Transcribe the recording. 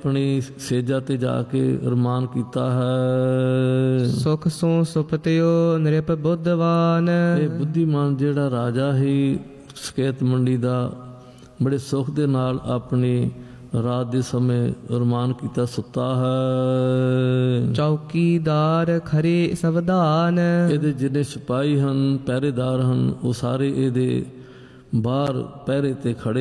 ਆਪਣੀ ਸੇਜਾ ਤੇ ਜਾ ਕੇ ਰਮਾਨ ਕੀਤਾ ਹੈ। ਸੁਖ ਸੋ ਸੁਪਤਿਓ ਨਿਰਪ ਬੁੱਧਵਾਨ। ਇਹ ਬੁੱਧੀਮਾਨ ਜਿਹੜਾ ਰਾਜਾ ਹੀ ਸਕੇਤ ਮੰਡੀ ਦਾ ਬੜੇ ਸੁੱਖ ਦੇ ਨਾਲ ਆਪਣੀ ਰਾਤ ਦੇ ਸਮੇਂ ਰਮਾਨ ਕੀਤਾ ਸੁੱਤਾ ਹੈ। ਚੌਕੀਦਾਰ ਖਰੇ ਸਵਧਾਨ। ਇਹਦੇ ਜਿੰਨੇ ਸਿਪਾਹੀ ਹਨ, ਪਹਿਰੇਦਾਰ ਹਨ, ਉਹ ਸਾਰੇ ਇਹਦੇ ਬਾਹਰ ਪਹਿਰੇ ਤੇ ਖੜੇ